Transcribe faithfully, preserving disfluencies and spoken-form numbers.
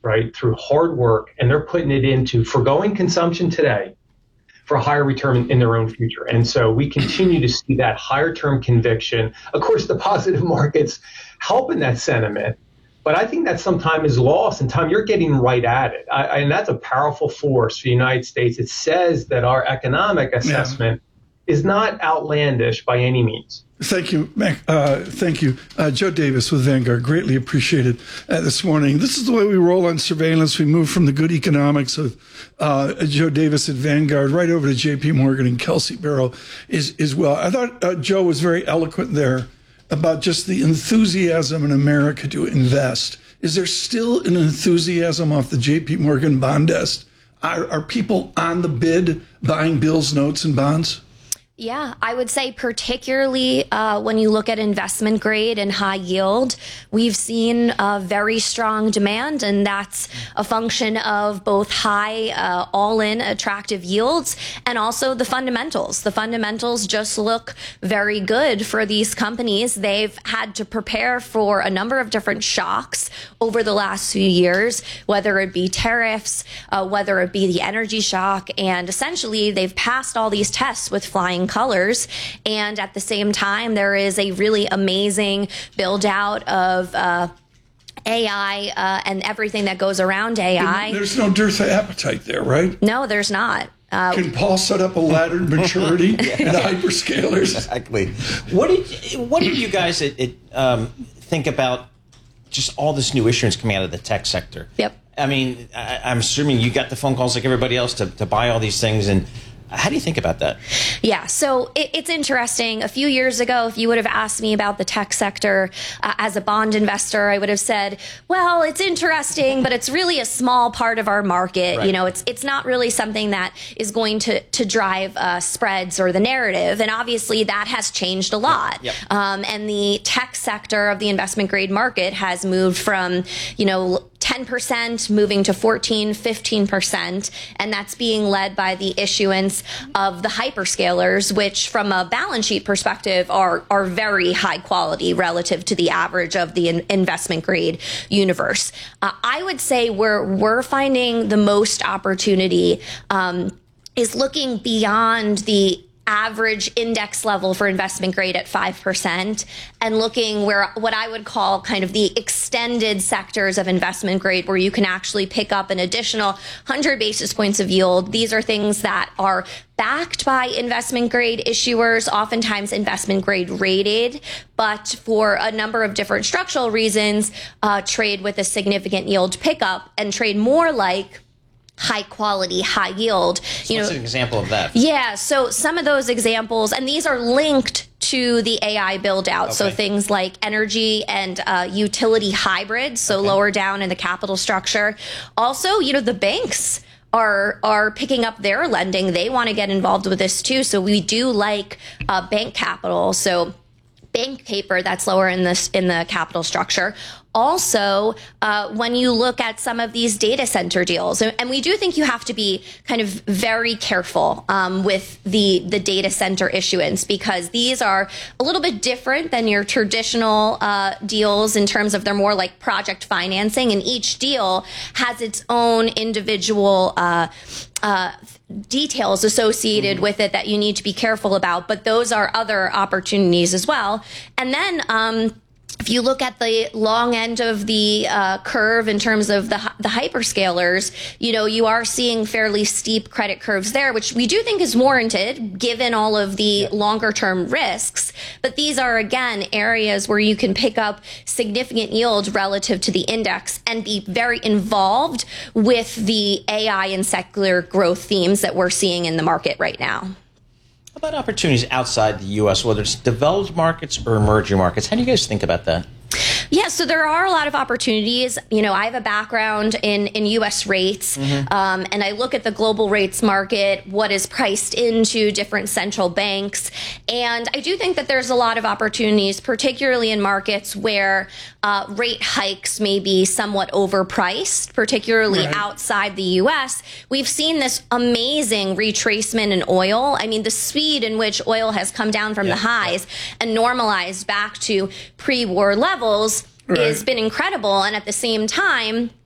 right, through hard work, and they're putting it into foregoing consumption today for a higher return in their own future. And so we continue to see that higher term conviction. Of course, the positive markets help in that sentiment, but I think that sometimes is lost, and Tom, you're getting right at it. I, I, and that's a powerful force for the United States. It says that our economic assessment yeah. is not outlandish by any means. Thank you, Mac. Uh, thank you. Uh, Joe Davis with Vanguard. Greatly appreciated uh, this morning. This is the way we roll on surveillance. We move from the good economics of uh, Joe Davis at Vanguard right over to J P Morgan and Kelsey Barrow as, as well. I thought uh, Joe was very eloquent there about just the enthusiasm in America to invest. Is there still an enthusiasm off the J P Morgan bond desk? Are, are people on the bid buying bills, notes, and bonds? Yeah, I would say particularly uh, when you look at investment grade and high yield, we've seen a very strong demand, and that's a function of both high uh, all-in attractive yields and also the fundamentals. The fundamentals just look very good for these companies. They've had to prepare for a number of different shocks over the last few years, whether it be tariffs, uh, whether it be the energy shock, and essentially they've passed all these tests with flying colors. And at the same time, there is a really amazing build out of uh, A I uh, and everything that goes around A I. There's no dearth of appetite there, right? No, there's not. Uh, Can Paul set up a laddered maturity yeah. in hyperscalers? Exactly. What did what did you guys it, it, um, think about just all this new issuance coming out of the tech sector? Yep. I mean, I, I'm assuming you got the phone calls like everybody else to, to buy all these things, and how do you think about that? Yeah, so it, it's interesting. A few years ago, if you would have asked me about the tech sector uh, as a bond investor, I would have said, well, it's interesting, but it's really a small part of our market. Right. You know, it's it's not really something that is going to, to drive uh, spreads or the narrative. And obviously, that has changed a lot. Yep. Yep. Um, and the tech sector of the investment grade market has moved from, you know, ten percent moving to fourteen, fifteen percent. And that's being led by the issuance of the hyperscalers, which from a balance sheet perspective are, are very high quality relative to the average of the in investment grade universe. Uh, I would say where we're finding the most opportunity um, is looking beyond the average index level for investment grade at five percent and looking where what I would call kind of the extended sectors of investment grade where you can actually pick up an additional one hundred basis points of yield. These are things that are backed by investment grade issuers, oftentimes investment grade rated, but for a number of different structural reasons, uh, trade with a significant yield pickup and trade more like high quality, high yield. So you what's know, an example of that? Yeah, so some of those examples, and these are linked to the A I build out. Okay. So things like energy and uh, utility hybrids, so okay. lower down in the capital structure. Also, you know, the banks are are picking up their lending. They want to get involved with this too. So we do like uh, bank capital. So bank paper that's lower in this in the capital structure. Also, uh, when you look at some of these data center deals, and we do think you have to be kind of very careful um, with the the data center issuance, because these are a little bit different than your traditional uh, deals in terms of they're more like project financing, and each deal has its own individual uh, uh, details associated with it that you need to be careful about. But those are other opportunities as well. And then um, if you look at the long end of the uh, curve in terms of the, the hyperscalers, you know, you are seeing fairly steep credit curves there, which we do think is warranted given all of the yeah. longer term risks. But these are, again, areas where you can pick up significant yield relative to the index and be very involved with the A I and secular growth themes that we're seeing in the market right now. How about opportunities outside the U S, whether it's developed markets or emerging markets? How do you guys think about that? Yeah, so there are a lot of opportunities. You know, I have a background in, in U S rates, mm-hmm. um, and I look at the global rates market, what is priced into different central banks. And I do think that there's a lot of opportunities, particularly in markets where uh, rate hikes may be somewhat overpriced, particularly right. outside the U S. We've seen this amazing retracement in oil. I mean, the speed in which oil has come down from yeah. the highs and normalized back to pre-war levels Right. has been incredible. And at the same time,